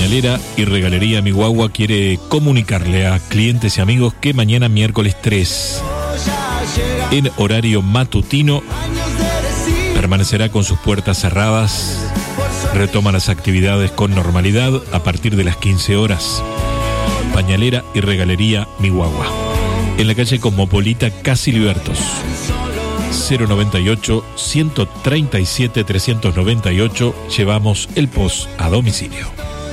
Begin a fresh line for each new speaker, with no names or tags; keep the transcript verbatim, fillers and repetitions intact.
Pañalera y Regalería Mi Guagua quiere comunicarle a clientes y amigos que mañana miércoles tres, en horario matutino, permanecerá con sus puertas cerradas. Retoma las actividades con normalidad a partir de las quince horas. Pañalera y Regalería Mi Guagua, en la calle Cosmopolita Casi Libertos. cero noventa y ocho, ciento treinta y siete, trescientos noventa y ocho. Llevamos el post a domicilio.